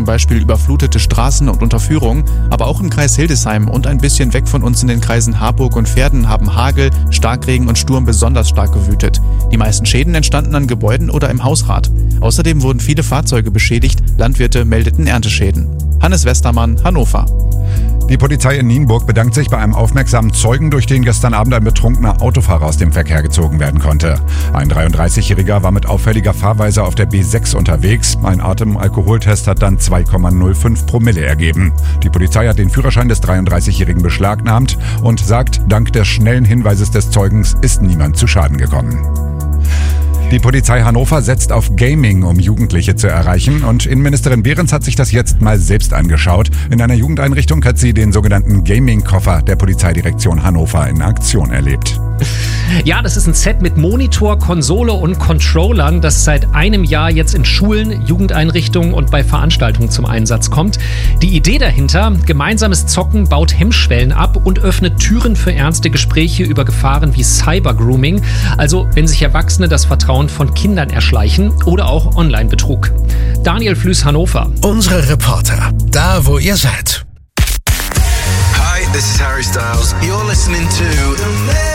Zum Beispiel überflutete Straßen und Unterführungen, aber auch im Kreis Hildesheim und ein bisschen weg von uns in den Kreisen Harburg und Verden haben Hagel, Starkregen und Sturm besonders stark gewütet. Die meisten Schäden entstanden an Gebäuden oder im Hausrat. Außerdem wurden viele Fahrzeuge beschädigt, Landwirte meldeten Ernteschäden. Hannes Westermann, Hannover. Die Polizei in Nienburg bedankt sich bei einem aufmerksamen Zeugen, durch den gestern Abend ein betrunkener Autofahrer aus dem Verkehr gezogen werden konnte. Ein 33-Jähriger war mit auffälliger Fahrweise auf der B6 unterwegs. Ein Atemalkoholtest hat dann 2,05 Promille ergeben. Die Polizei hat den Führerschein des 33-Jährigen beschlagnahmt und sagt, dank des schnellen Hinweises des Zeugens ist niemand zu Schaden gekommen. Die Polizei Hannover setzt auf Gaming, um Jugendliche zu erreichen. Und Innenministerin Behrens hat sich das jetzt mal selbst angeschaut. In einer Jugendeinrichtung hat sie den sogenannten Gaming-Koffer der Polizeidirektion Hannover in Aktion erlebt. Ja, das ist ein Set mit Monitor, Konsole und Controllern, das seit einem Jahr jetzt in Schulen, Jugendeinrichtungen und bei Veranstaltungen zum Einsatz kommt. Die Idee dahinter: gemeinsames Zocken baut Hemmschwellen ab und öffnet Türen für ernste Gespräche über Gefahren wie Cybergrooming, also wenn sich Erwachsene das Vertrauen von Kindern erschleichen, oder auch Online-Betrug. Daniel Flüß, Hannover. Unsere Reporter, da wo ihr seid. Hi, this is Harry Styles. You're listening to